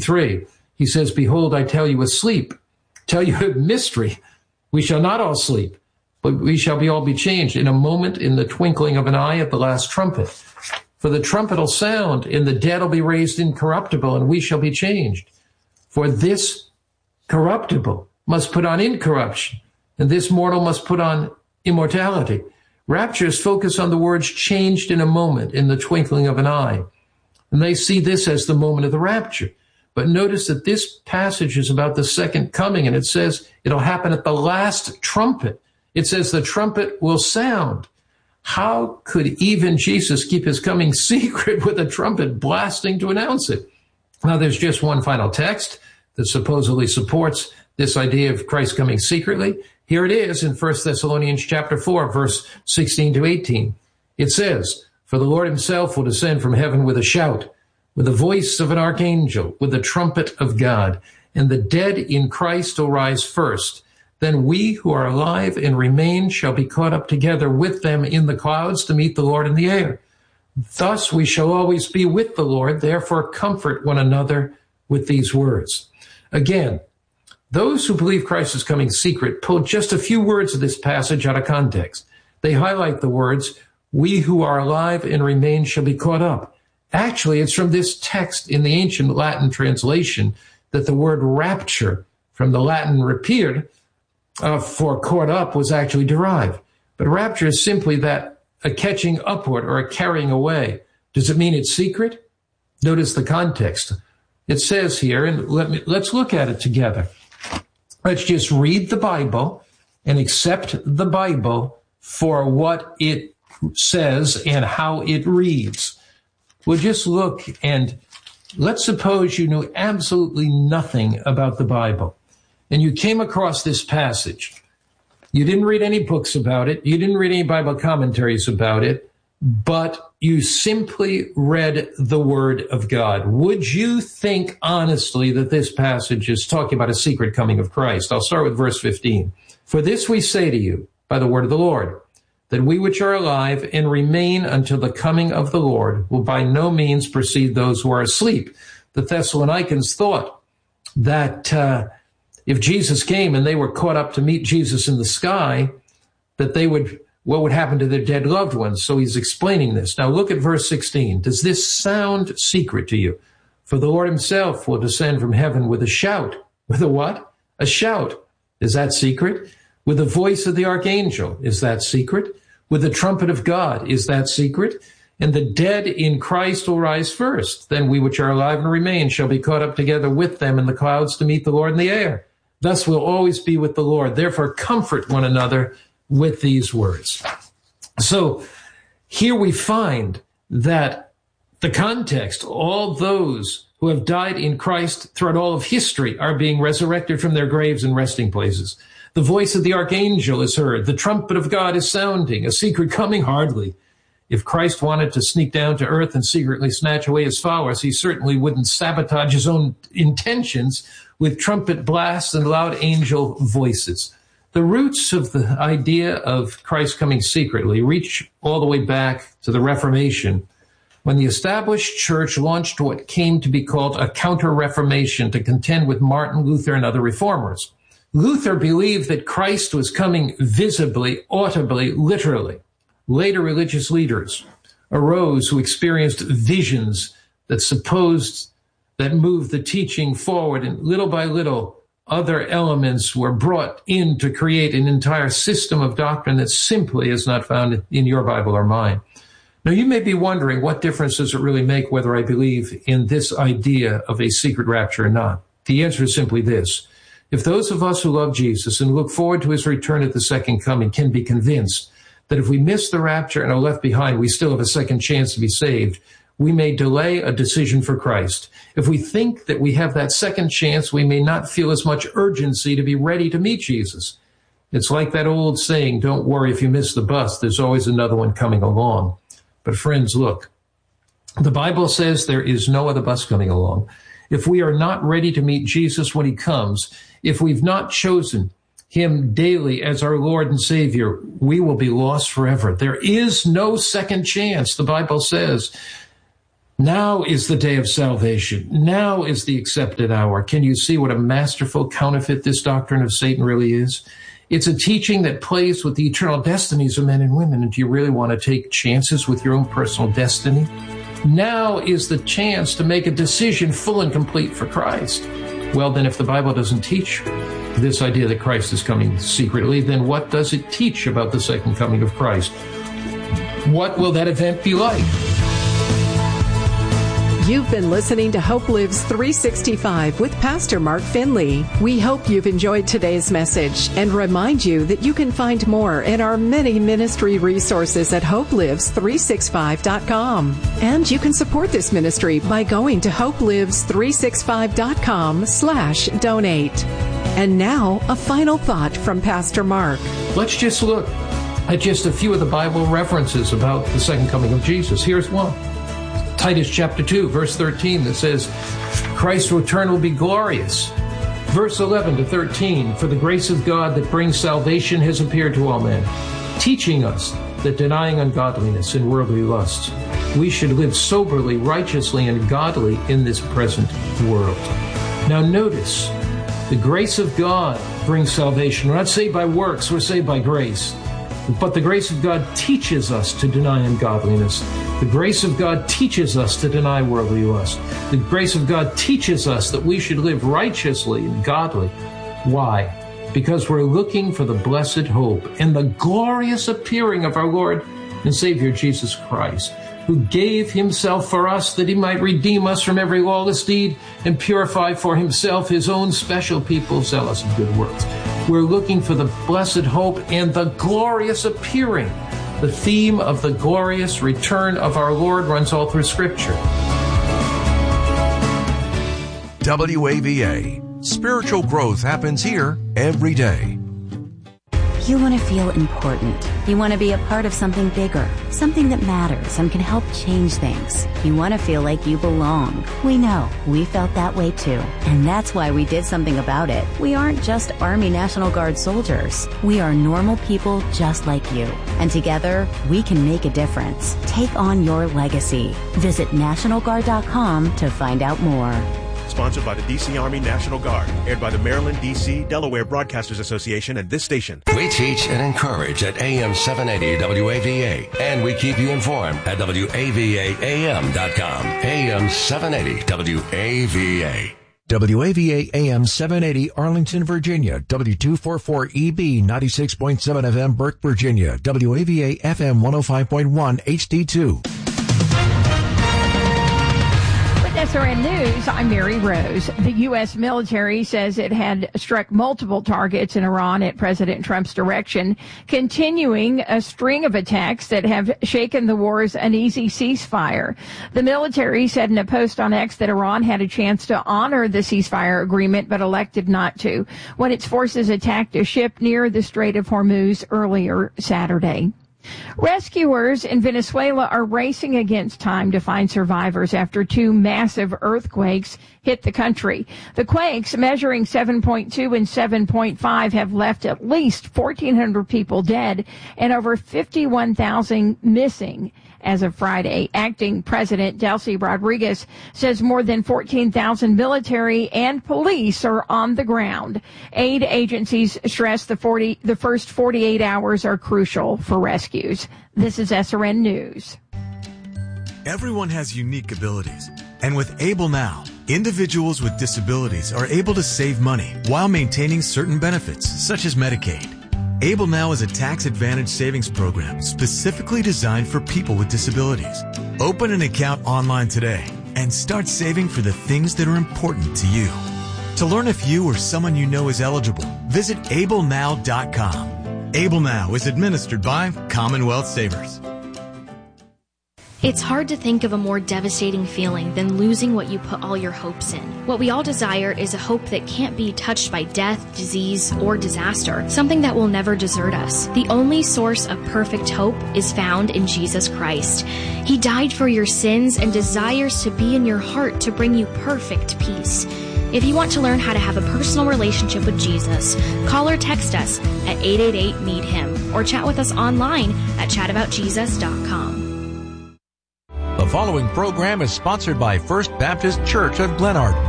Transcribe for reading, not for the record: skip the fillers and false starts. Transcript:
23. He says, behold, I tell you a mystery. We shall not all sleep, but we shall all be changed in a moment, in the twinkling of an eye, at the last trumpet. For the trumpet will sound, and the dead will be raised incorruptible, and we shall be changed. For this corruptible must put on incorruption, and this mortal must put on immortality. Raptures focus on the words changed in a moment, in the twinkling of an eye. And they see this as the moment of the rapture. But notice that this passage is about the second coming, and it says it'll happen at the last trumpet. It says the trumpet will sound. How could even Jesus keep his coming secret with a trumpet blasting to announce it? Now, there's just one final text that supposedly supports this idea of Christ coming secretly. Here it is in 1 Thessalonians chapter 4, verse 16 to 18. It says, for the Lord himself will descend from heaven with a shout, with the voice of an archangel, with the trumpet of God, and the dead in Christ will rise first. Then we who are alive and remain shall be caught up together with them in the clouds to meet the Lord in the air. Thus we shall always be with the Lord. Therefore comfort one another with these words. Again, those who believe Christ is coming secret pull just a few words of this passage out of context. They highlight the words, we who are alive and remain shall be caught up. Actually, it's from this text in the ancient Latin translation that the word rapture from the Latin rapere for caught up was actually derived. But rapture is simply that a catching upward or a carrying away. Does it mean it's secret? Notice the context. It says here, and let's look at it together. Let's just read the Bible and accept the Bible for what it says and how it reads. We'll just look, and let's suppose you knew absolutely nothing about the Bible, and you came across this passage. You didn't read any books about it. You didn't read any Bible commentaries about it, but you simply read the Word of God. Would you think honestly that this passage is talking about a secret coming of Christ? I'll start with verse 15. For this we say to you by the word of the Lord, that we which are alive and remain until the coming of the Lord will by no means precede those who are asleep. The Thessalonians thought that if Jesus came and they were caught up to meet Jesus in the sky, that what would happen to their dead loved ones? So he's explaining this. Now look at verse 16. Does this sound secret to you? For the Lord himself will descend from heaven with a shout. With a what? A shout. Is that secret? With the voice of the archangel. Is that secret? With the trumpet of God. Is that secret? And the dead in Christ will rise first. Then we which are alive and remain shall be caught up together with them in the clouds to meet the Lord in the air. Thus we'll always be with the Lord. Therefore comfort one another with these words. So here we find that the context, all those who have died in Christ throughout all of history are being resurrected from their graves and resting places. The voice of the archangel is heard. The trumpet of God is sounding. A secret coming? Hardly. If Christ wanted to sneak down to earth and secretly snatch away his followers, he certainly wouldn't sabotage his own intentions with trumpet blasts and loud angel voices. The roots of the idea of Christ coming secretly reach all the way back to the Reformation, when the established church launched what came to be called a counter-reformation to contend with Martin Luther and other reformers. Luther believed that Christ was coming visibly, audibly, literally. Later religious leaders arose who experienced visions that moved the teaching forward, and little by little, other elements were brought in to create an entire system of doctrine that simply is not found in your Bible or mine. Now, you may be wondering, what difference does it really make whether I believe in this idea of a secret rapture or not? The answer is simply this. If those of us who love Jesus and look forward to his return at the second coming can be convinced that if we miss the rapture and are left behind, we still have a second chance to be saved, we may delay a decision for Christ. If we think that we have that second chance, we may not feel as much urgency to be ready to meet Jesus. It's like that old saying, don't worry if you miss the bus, there's always another one coming along. But friends, look, the Bible says there is no other bus coming along. If we are not ready to meet Jesus when he comes, if we've not chosen him daily as our Lord and Savior, we will be lost forever. There is no second chance, the Bible says. Now is the day of salvation. Now is the accepted hour. Can you see what a masterful counterfeit this doctrine of Satan really is? It's a teaching that plays with the eternal destinies of men and women. And do you really want to take chances with your own personal destiny? Now is the chance to make a decision full and complete for Christ. Well, then if the Bible doesn't teach this idea that Christ is coming secretly, then what does it teach about the second coming of Christ? What will that event be like? You've been listening to Hope Lives 365 with Pastor Mark Finley. We hope you've enjoyed today's message and remind you that you can find more in our many ministry resources at hopelives365.com. And you can support this ministry by going to hopelives365.com/donate. And now, a final thought from Pastor Mark. Let's just look at just a few of the Bible references about the second coming of Jesus. Here's one. Titus chapter 2, verse 13, that says, Christ's return will be glorious. Verse 11 to 13, for the grace of God that brings salvation has appeared to all men, teaching us that denying ungodliness and worldly lusts, we should live soberly, righteously, and godly in this present world. Now notice, the grace of God brings salvation. We're not saved by works, we're saved by grace. But the grace of God teaches us to deny ungodliness. The grace of God teaches us to deny worldly lust. The grace of God teaches us that we should live righteously and godly. Why? Because we're looking for the blessed hope and the glorious appearing of our Lord and Savior Jesus Christ, who gave himself for us that he might redeem us from every lawless deed and purify for himself his own special people, zealous of good works. We're looking for the blessed hope and the glorious appearing. The theme of the glorious return of our Lord runs all through Scripture. WAVA. Spiritual growth happens here every day. You want to feel important. You want to be a part of something bigger, something that matters and can help change things. You want to feel like you belong. We know. We felt that way too. And that's why we did something about it. We aren't just Army National Guard soldiers. We are normal people just like you. And together, we can make a difference. Take on your legacy. Visit NationalGuard.com to find out more. Sponsored by the D.C. Army National Guard. Aired by the Maryland, D.C., Delaware Broadcasters Association and this station. We teach and encourage at AM 780 WAVA. And we keep you informed at WAVAAM.com. AM 780 WAVA. WAVA AM 780 Arlington, Virginia. W244EB 96.7 FM Burke, Virginia. WAVA FM 105.1 HD2. SRN News, I'm Mary Rose. The U.S. military says it had struck multiple targets in Iran at President Trump's direction, continuing a string of attacks that have shaken the war's uneasy ceasefire. The military said in a post on X that Iran had a chance to honor the ceasefire agreement, but elected not to, when its forces attacked a ship near the Strait of Hormuz earlier Saturday. Rescuers in Venezuela are racing against time to find survivors after two massive earthquakes hit the country. The quakes, measuring 7.2 and 7.5, have left at least 1,400 people dead and over 51,000 missing. As of Friday, acting President Delcy Rodriguez says more than 14,000 military and police are on the ground. Aid agencies stress the first 48 hours are crucial for rescues. This is SRN News. Everyone has unique abilities. And with Able Now, individuals with disabilities are able to save money while maintaining certain benefits, such as Medicaid. Able Now is a tax-advantaged savings program specifically designed for people with disabilities. Open an account online today and start saving for the things that are important to you. To learn if you or someone you know is eligible, visit ablenow.com. Able Now is administered by Commonwealth Savers. It's hard to think of a more devastating feeling than losing what you put all your hopes in. What we all desire is a hope that can't be touched by death, disease, or disaster, something that will never desert us. The only source of perfect hope is found in Jesus Christ. He died for your sins and desires to be in your heart to bring you perfect peace. If you want to learn how to have a personal relationship with Jesus, call or text us at 888-NEED-HIM or chat with us online at chataboutjesus.com. The following program is sponsored by First Baptist Church of Glenarden.